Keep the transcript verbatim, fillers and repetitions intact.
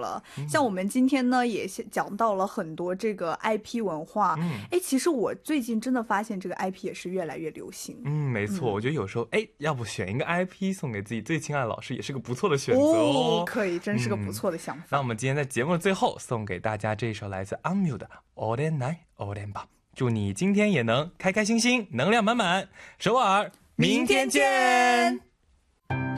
了。嗯、像我们今天呢也讲到了很多这个 I P 文化，哎、嗯，其实我最近真的发现这个 I P 也是越来越流行。 嗯，没错、嗯，我觉得有时候哎，要不选一个 I P 送给自己最亲爱的老师也是个不错的选择哦。 哦，可以，真是个不错的想法。嗯、 那我们今天在节目的最后送给大家这首来自 Unmute 的 Orenai Orenba， 祝你今天也能开开心心，能量满满。首尔，明天见。